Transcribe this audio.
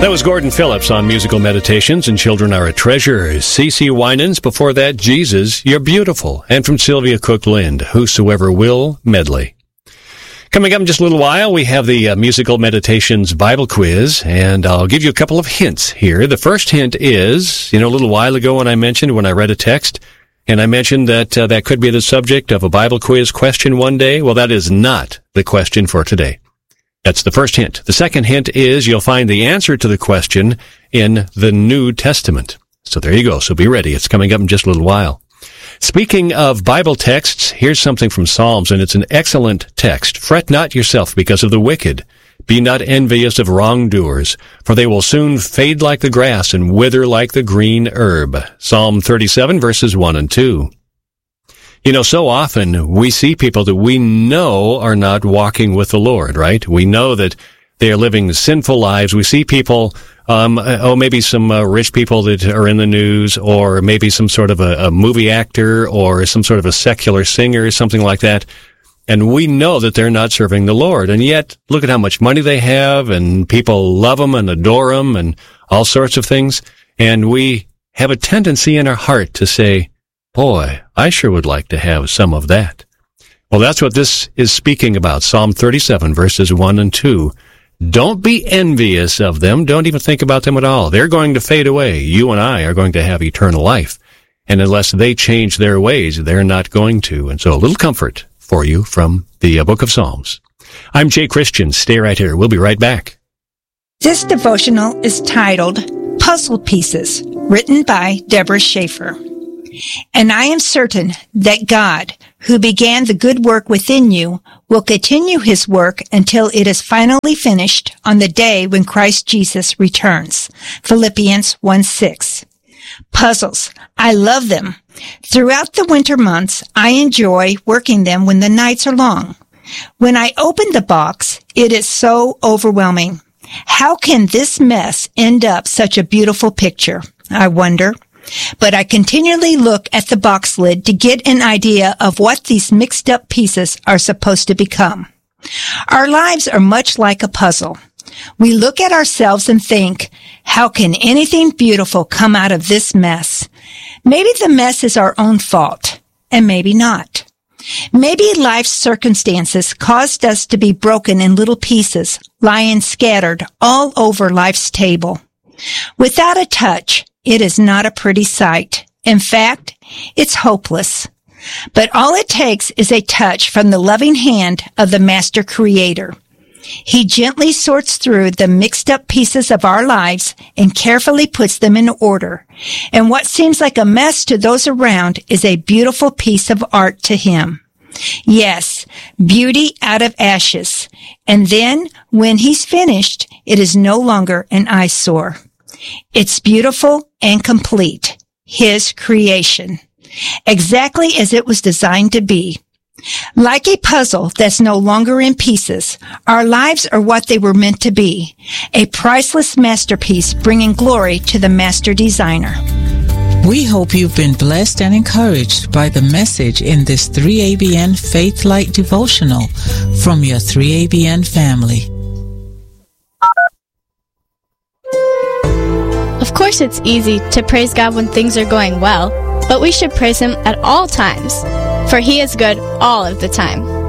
That was Gordon Phillips on Musical Meditations and Children Are a Treasure. C.C. Winans, before that, Jesus, You're Beautiful. And from Sylvia Cook Lind, Whosoever Will medley. Coming up in just a little while, we have the Musical Meditations Bible Quiz, and I'll give you a couple of hints here. The first hint is, a little while ago when I read a text, and I mentioned that that could be the subject of a Bible quiz question one day. Well, that is not the question for today. That's the first hint. The second hint is you'll find the answer to the question in the New Testament. So there you go. So be ready. It's coming up in just a little while. Speaking of Bible texts, here's something from Psalms, and it's an excellent text. Fret not yourself because of the wicked. Be not envious of wrongdoers, for they will soon fade like the grass and wither like the green herb. Psalm 37, verses 1 and 2. So often we see people that we know are not walking with the Lord, right? We know that they are living sinful lives. We see people, maybe some rich people that are in the news, or maybe some sort of a movie actor, or some sort of a secular singer, something like that. And we know that they're not serving the Lord. And yet, look at how much money they have, and people love them and adore them and all sorts of things. And we have a tendency in our heart to say, boy, I sure would like to have some of that. Well, that's what this is speaking about. Psalm 37, verses 1 and 2. Don't be envious of them. Don't even think about them at all. They're going to fade away. You and I are going to have eternal life. And unless they change their ways, they're not going to. And so a little comfort for you from the book of Psalms. I'm Jay Christian. Stay right here. We'll be right back. This devotional is titled Puzzle Pieces, written by Deborah Schaefer. And I am certain that God, who began the good work within you, will continue his work until it is finally finished on the day when Christ Jesus returns. Philippians 1:6. Puzzles. I love them. Throughout the winter months, I enjoy working them when the nights are long. When I open the box, it is so overwhelming. How can this mess end up such a beautiful picture? I wonder. But I continually look at the box lid to get an idea of what these mixed up pieces are supposed to become. Our lives are much like a puzzle. We look at ourselves and think, how can anything beautiful come out of this mess? Maybe the mess is our own fault, and maybe not. Maybe life's circumstances caused us to be broken in little pieces, lying scattered all over life's table. Without a touch, it is not a pretty sight. In fact, it's hopeless. But all it takes is a touch from the loving hand of the Master Creator. He gently sorts through the mixed up pieces of our lives and carefully puts them in order. And what seems like a mess to those around is a beautiful piece of art to Him. Yes, beauty out of ashes. And then, when He's finished, it is no longer an eyesore. It's beautiful and complete. His creation. Exactly as it was designed to be. Like a puzzle that's no longer in pieces, our lives are what they were meant to be. A priceless masterpiece bringing glory to the master designer. We hope you've been blessed and encouraged by the message in this 3ABN Faith Light devotional from your 3ABN family. Of course, it's easy to praise God when things are going well, but we should praise Him at all times, for He is good all of the time.